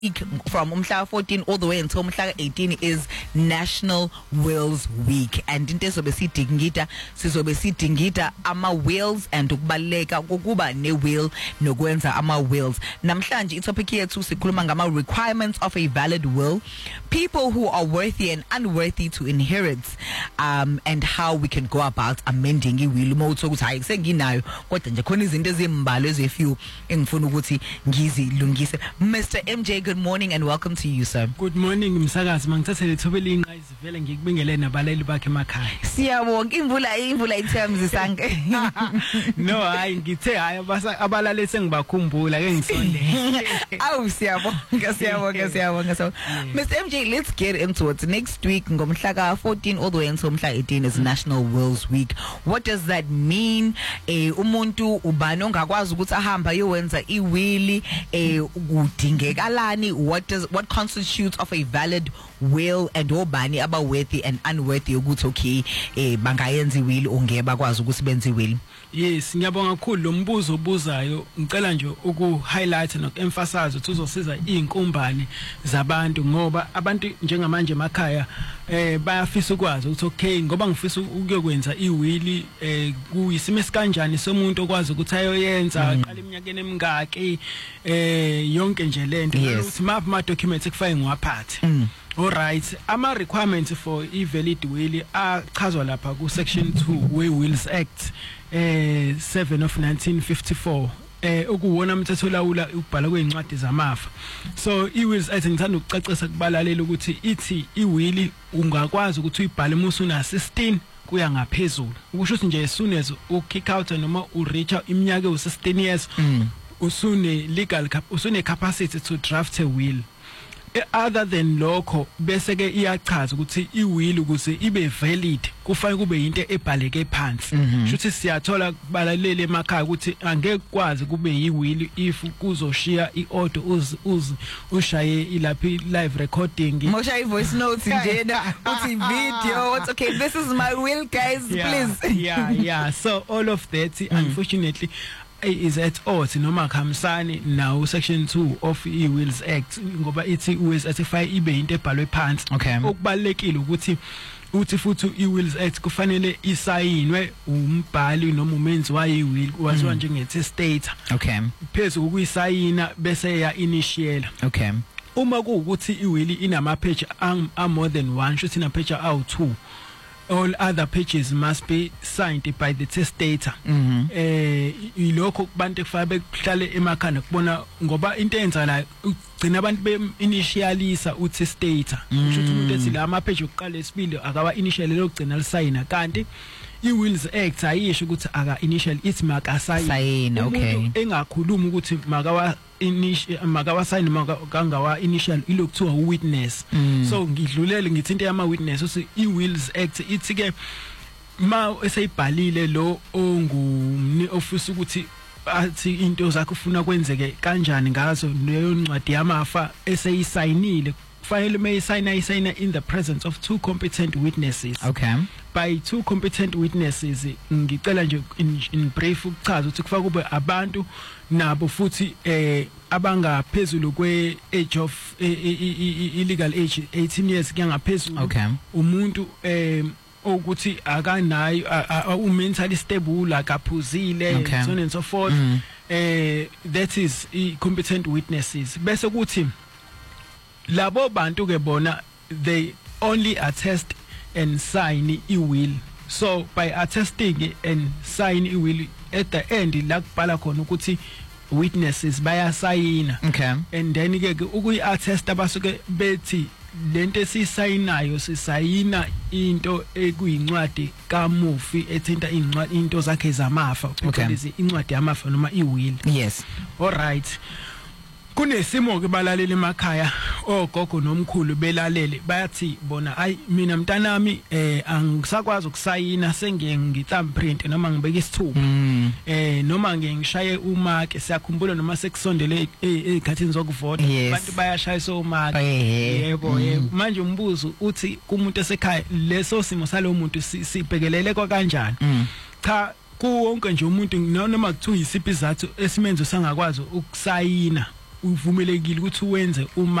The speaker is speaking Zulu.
from umhla 14 all the way until umhla 18 is National Wills Week, and into ezobe sidingida ama wills and ukubaleka kokuba ne will nokwenza ama wills. Namhlanje itopic yethu sikhuluma ngama requirements of a valid will, people who are worthy and unworthy to inherit, and how we can go about amending i-will. Uma uthi ukuthi hayi senginayo kodwa nje khona izinto ezimbalo ezefew engifuna ukuthi ngizilungise. Mr. MJ, good morning and welcome to you, sir. Good morning msakazi, mangithathele thobela inqayizi vele ngikubingelele nabaleli bakhe emakhaya. Siyabonga imvula iterms isange. No, hayi ngithe hayi abalali sengibakhumbula ke ngisonde. Awu siyabonga. So Mr. MJ, let's get into it. Next week ngomhla ka 14 all the way until umhla 18 is National Wills Week. What does that mean? Umuntu ubani ongakwazi ukuthi ahamba yowenza iwili udingekalani? What constitutes of a valid will, and obani aba worthy and unworthy ukuthi okay bangayenza iwili ongeba kwazi ukuthi benze iwili? Yes, ngiyabonga kakhulu lo mbuzo obuzayo. Ngicela nje uku-highlight noku-emphasize ukuthi uzosiza iy'nkumbane zabantu, ngoba abantu njengamanje emakhaya bayafisa ukwazi ukuthi okay ngoba ngifisa ukuyokwenza iwili kuyisimo esikanjani somuntu okwazi ukuthi ayoyenza aqala eminyakeni emingaki yonke nje lento ukuthi maphi ama-documents ekufanele ngiwaphathe. Alright, ama requirements for i-valid will achazwa lapha ku section 2 we-Wills Act 7 of 1954 ukuwona umthetho lawula ukubhala kwezincwadi zamafa. So i-Wills Act ngithanda ukucacisa kubalaleli ukuthi ithi iwili ungakwazi ukuthi uyibhale musu na 16 kuya ngaphezulu. Ukusho ukuthi nje soon as ukick out noma ureach iminyaka u16 years usune capacity to draft a will. Other than lokho bese ke iyachaza ukuthi iwill ukuze ibe valid kufanele kube into ebhaleke phansi. Shuthi siyathola kubalalele emakhaya ukuthi angeke kwazi kube iwill if kuzoshiya iaudio ushaye ilaphi live recording, mosha voice notes njena uthi video. It's okay, this is my will guys, please. Yeah. So all of that unfortunately is at odds noma khamsani now section 2 of i-Wills Act, ngoba ithi Wills certify ibe into ebhalwe phansi. Okubalekile ukuthi uthi futhi i-Wills Act kufanele isayinwe umbhali noma umenzi wayi-will waziwa njenge-testator. Phezulu ukuyisayina bese ya initial. Uma kuwukuthi iwili inama page more than one, shothi na page awu2, all other pages must be signed by the testator. Ilokho kubantu kufanele behlale emakhanda kubona, ngoba into enza la ugcina abantu be-initialisa u-testator. Kusho ukuthi umuntu ethi la ama-page okuqala esibili akawa initial lokugcina lisayina, kanti i-Wills Act ayisho ukuthi aka initial, ithi makasayina. Umuntu engakhuluma ukuthi makawa sign makangawa initial ilokuthiwa witness. So ngidlulele ngithi into yama witness uthi i-Wills Act ithi ke ma eseyibhalile lo ongumni ofisa ukuthi athi into zakhe ufuna kwenzeke kanjani ngazo leyo ncwadi yamafa eseyisayinile, kufanele mayisayina in the presence of two competent witnesses. By two competent witnesses ngicela nje in brief ukuchaza ukuthi kufa kube abantu nabo futhi abangaphezulu kwe age of illegal age 18 years kuya ngaphezulu. Umuntu ukuthi akanayo mentally stable, akaphuzile, so on and so forth. That is competent witnesses. Bese kuthi labo bantu ke bona they only attest and sign i-will. So by attesting and sign i-will, at the end la kubhala khona ukuthi witnesses bayasayina. And then ke ukuyi-attest abasuke bethi lento esiyisayinayo sisayina into ekuyincwadi kamufi ethinta into zakhe zamafa, phecelezi incwadi yamafa noma i-will. Alright. Kunesimo ke balaleli emakhaya ogogo nomkhulu belalele bayathi bona ayi mina mntanami angisakwazi ukusayina, sengiye ngithamprint noma ngibeke isithuba noma ngishaye umake. Siyakhumbula noma sekusondele ezikhathini zokuvota abantu bayashayisa umake. Yebo. Manje umbuzo uthi kumuntu esekhaya leso simo salo muntu sibhekelele kwa kanjani? Cha, kuwonke nje umuntu noma kuthiwa isiphi izathu esimenzo sangakwazi ukusayina uvumelekile ukuthi uwenze uma